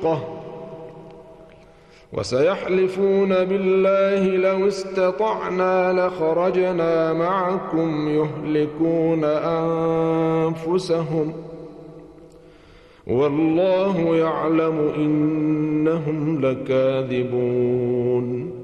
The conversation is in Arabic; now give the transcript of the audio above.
شقة وسيحلفون بالله لو استطعنا لخرجنا معكم يهلكون أنفسهم والله يعلم إنهم لكاذبون